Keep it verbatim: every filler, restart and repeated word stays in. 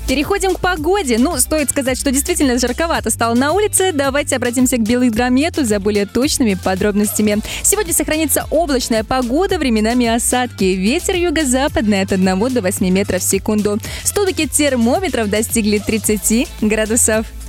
Переходим к погоде. Ну, стоит сказать, что действительно жарковато стало на улице. Давайте обратимся к Белгидромету за более точными подробностями. Сегодня сохранится облачная погода, временами осадки. Ветер юго-западный от одного до восьми метров в секунду. Столбики термометров достигли тридцати градусов.